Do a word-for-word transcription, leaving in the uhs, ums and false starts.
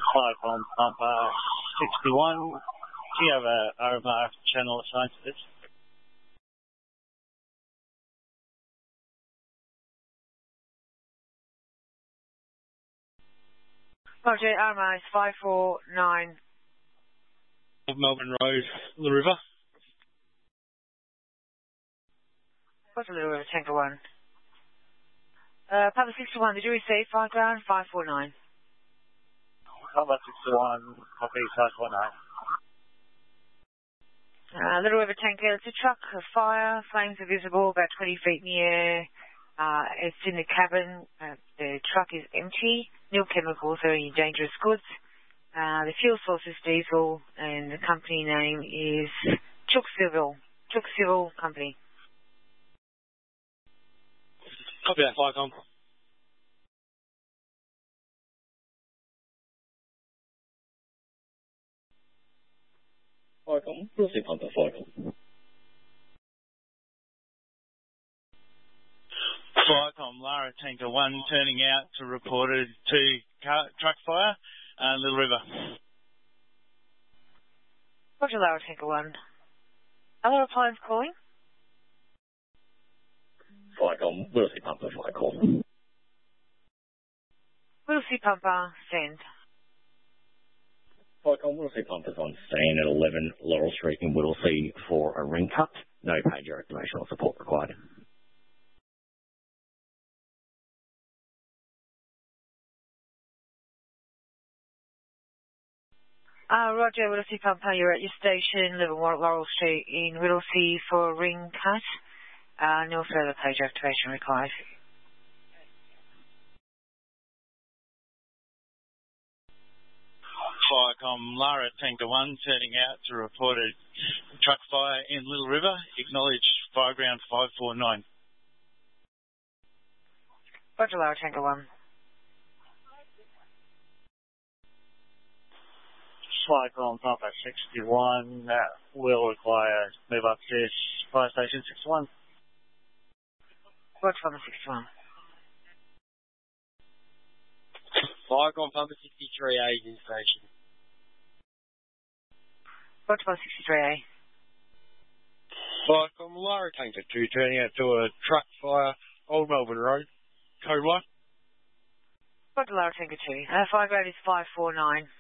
Fire from Pumper sixty-one. Do you have a R M R channel assigned to this? Roger, R M R is five four nine. Melbourne Road, the river. What's the Little River, Tanker one? Uh, Papa sixty-one, did you receive fire ground five four nine? Papa sixty-one, copy five four nine. Uh, Little River Tanker, it's a truck, a fire, flames are visible about twenty feet in the air. Uh, it's in the cabin. Uh, the truck is empty. Nil chemicals or any dangerous goods. Uh, the fuel source is diesel, and the company name is Chook Civil. Chook Civil Company. Copy that, Firecom. Firecom, we'll see Pumper, Firecom. Firecom, Lara Tanker one, turning out to reported two car, truck fire, uh, Little River. Roger, Lara Tanker one. Other appliance calling? Firecom, we'll see Pumper, Firecom. We'll see Pumper, send. Firecom, we'll see Pumper's on stand at eleven Laurel Street in Whittlesea for a ring cut. No pager activation or support required. Uh, Roger, Whittlesea Pumper, you're at your station, eleven Laurel Street in Whittlesea for a ring cut. Uh, no further pager activation required. Firecom, Lara Tanker one, turning out to report a truck fire in Little River. Acknowledge fireground five four nine. Roger, Lara Tanker one. Firecom, Pumper sixty-one, uh, will require move up to fire station sixty-one. Roger, Pumper sixty-one. Firecom, Pumper sixty-three A is in station. Roger, Pumper sixty-three A. Firecom, Lara Tanker two, turning out to a truck fire, Old Melbourne Road. Code one. Roger, Lara Tanker two. Uh, fire grade is five four nine.